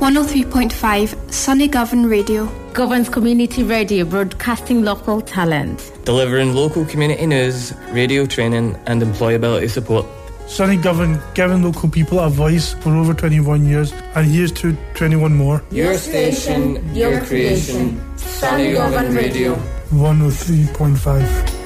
103.5 Sunny Govan Radio. Govan's Community Radio, broadcasting local talent. Delivering local community news, radio training and employability support. Sunny Govan, giving local people a voice for over 21 years, and here's to 21 more. Your station, your creation, Sunny Govan Radio. 103.5.